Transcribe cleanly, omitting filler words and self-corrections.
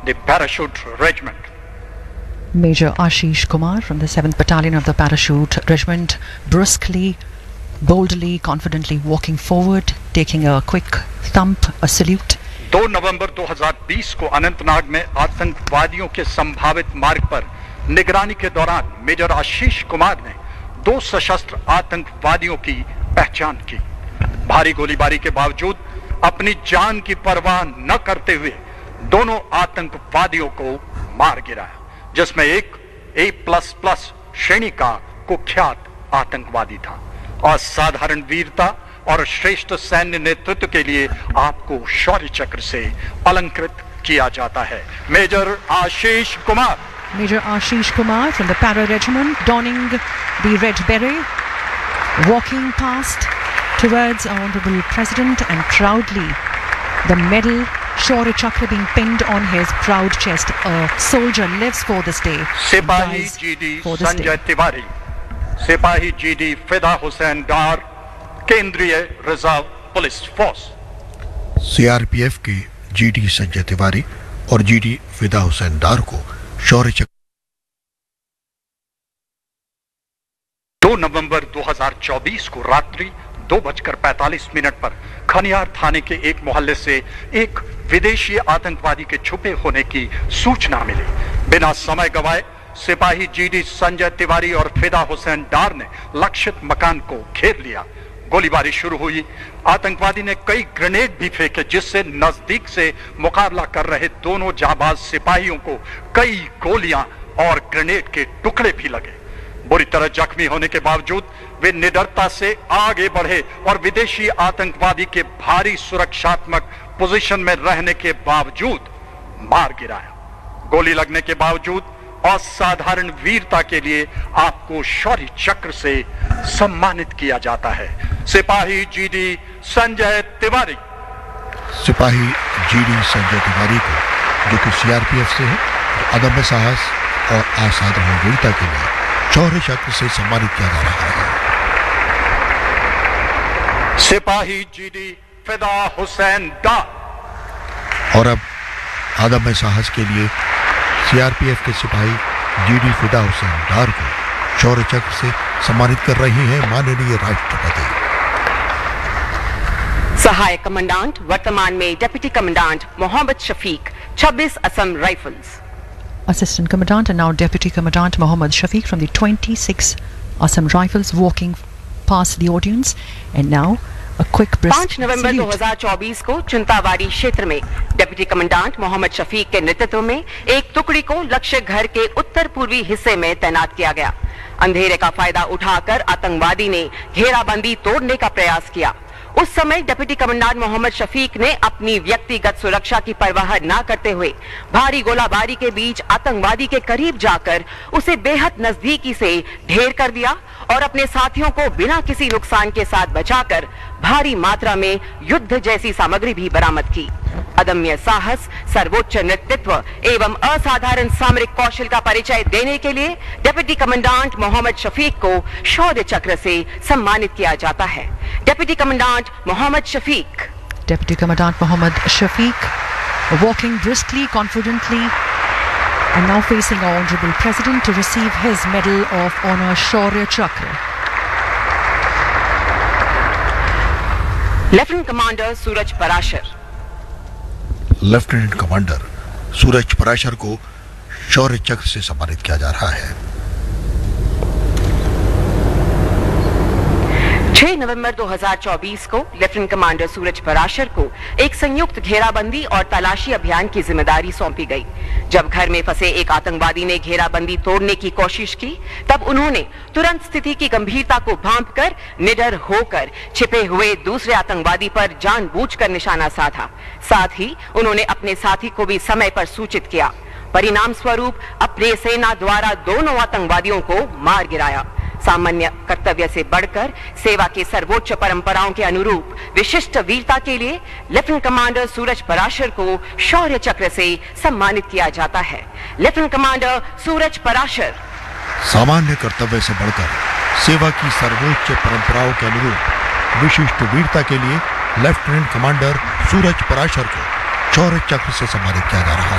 the Parachute Regiment. Major Ashish Kumar from the 7th Battalion of the Parachute Regiment, briskly, boldly, confidently walking forward, taking a quick thump, a salute. 2 नवंबर 2020 को अनंतनाग में आतंकवादियों के संभावित मार्ग पर निगरानी के दौरान मेजर आशीष कुमार ने 2 सशस्त्र आतंकवादियों की पहचान की। भारी गोलीबारी के बावजूद अपनी जान की परवाह न करते हुए दोनों आतंकवादियों को मार गिराया, जिसमें एक A++ श्रेणी का कुख्यात आतंकवादी था। असाधारण वीरता और श्रेष्ठ सैन्य नेतृत्व के लिए आपको शौर्य चक्र से अलंकृत किया जाता है। Major Ashish Kumar. Major Ashish Kumar from the Para Regiment, donning the red beret, walking past towards our Honorable President, and proudly the medal Shaurya Chakra being pinned on his proud chest. A soldier lives for this day. सिपाही GD Sanjay Tiwari, सिपाही GD फिदा हुसैन डार, केंद्रीय reserve police force. CRPF के GD Sanjay Tiwari और GD फिदा हुसैन डार को शौर्य चक्र। 2 नवंबर 2024 को रात्रि 2:45 पर खनियार थाने के एक मोहल्ले से एक विदेशी आतंकवादी के छुपे होने की सूचना मिली। बिना समय गवाए सिपाही GD संजय तिवारी और फिदा हुसैन डार ने लक्षित मकान को घेर लिया। गोलीबारी शुरू हुई। आतंकवादी ने कई ग्रेनेड भी फेंके, जिससे नजदीक से मुकाबला कर रहे दोनों जाबाज सिपाहियों को कई गोलियां और ग्रेनेड के टुकड़े भी लगे। बुरी तरह जख्मी होने के बावजूद वे निडरता से आगे बढ़े और विदेशी आतंकवादी के भारी सुरक्षात्मक पोजीशन में रहने के बावजूद मार गिराया। गोली लगने के बावजूद असाधारण वीरता के लिए आपको शौर्य चक्र से सम्मानित किया जाता है। सिपाही GD संजय तिवारी। सिपाही GD संजय तिवारी को, जो कि CRPF से है, अदम्य साहस और असाधारण वीरता के लिए शौर्य चक्र से सम्मानित किया जा रहा है। सिपाही GD फिदा हुसैन डार। और अब अदम्य साहस के लिए CRPF के सिपाही GD फिदा हुसैन डार को शौर्य चक्र से सम्मानित कर रही हैं माननीय राष्ट्रपति। सहायक कमांडेंट वर्तमान में deputy commandant Mohammad Shafiq, 26 Assam rifles. Assistant Commandant and now Deputy Commandant Mohammad Shafiq from the 26 Assam Rifles walking past the audience, and now a quick brisk 5 नवंबर 2024 को चिंतावाड़ी क्षेत्र में डिप्टी कमांडेंट मोहम्मद शफीक के नेतृत्व में एक टुकड़ी को लक्ष्य घर के उत्तर पूर्वी हिस्से में तैनात किया गया। अंधेरे का फायदा उठाकर आतंकवादी ने घेराबंदी तोड़ने का प्रयास किया। उस समय डिप्टी कमांडेंट मोहम्मद शफीक ने अपनी व्यक्तिगत सुरक्षा की परवाह न करते हुए भारी गोलाबारी के बीच आतंकवादी के करीब जाकर उसे बेहद नजदीकी से ढेर कर दिया और अपने साथियों को बिना किसी नुकसान के साथ बचाकर भारी मात्रा में युद्ध जैसी सामग्री भी बरामद की। अदम्य साहस, सर्वोच्च नेतृत्व एवं असाधारण सामरिक कौशल का परिचय देने के लिए डिप्टी कमांडेंट मोहम्मद शफीक को शौर्य चक्र से सम्मानित किया जाता है। Deputy commandant Mohammad Shafiq. Deputy Commandant Mohammad Shafiq, walking briskly, confidently, and now facing our Honorable President to receive his Medal of Honor Shaurya Chakra. Lieutenant commander Suraj Parashar. Lieutenant commander सूरज पराशर को शौर्य चक्र से सम्मानित किया जा रहा है। 6 नवंबर 2024 को लेफ्टिनेंट कमांडर सूरज पराशर को एक संयुक्त घेराबंदी और तलाशी अभियान की जिम्मेदारी सौंपी गई। जब घर में फंसे एक आतंकवादी ने घेराबंदी तोड़ने की कोशिश की, तब उन्होंने तुरंत स्थिति की गंभीरता को भांपकर निडर होकर छिपे हुए दूसरे आतंकवादी पर जानबूझकर निशाना साधा। साथ ही उन्होंने अपने साथी को भी समय पर सूचित किया। परिणाम स्वरूप अपने सेना द्वारा दोनों आतंकवादियों को मार गिराया। सामान्य कर्तव्य से बढ़कर सेवा के सर्वोच्च परंपराओं के अनुरूप विशिष्ट वीरता के लिए लेफ्टिनेंट कमांडर सूरज पराशर को शौर्य चक्र से सम्मानित किया जाता है। लेफ्टिनेंट कमांडर सूरज पराशर। सामान्य कर्तव्य से बढ़कर सेवा की सर्वोच्च परंपराओं के अनुरूप विशिष्ट वीरता के लिए लेफ्टिनेंट कमांडर सूरज पराशर को शौर्य चक्र से सम्मानित किया जा रहा है।